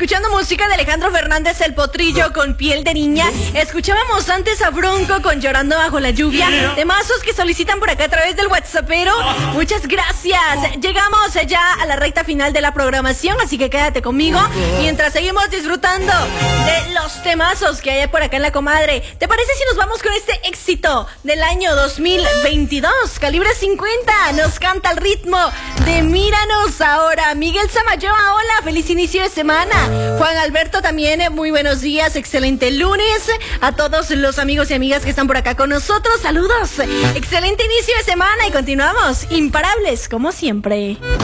escuchando música de Alejandro Fernández, El Potrillo con Piel de Niña. Escuchábamos antes a Bronco con Llorando Bajo la Lluvia. Temazos que solicitan por acá a través del WhatsAppero. Muchas gracias. Llegamos ya a la recta final de la programación, así que quédate conmigo mientras seguimos disfrutando de los temazos que hay por acá en La Comadre. ¿Te parece si nos vamos con este éxito del año 2022? Calibre 50 nos canta el ritmo de Míranos Ahora. Miguel Samayoa, hola, feliz inicio de semana. Juan Alberto también, muy buenos días, excelente lunes. A todos los amigos y amigas que están por acá con nosotros, saludos. Excelente inicio de semana y continuamos imparables como siempre.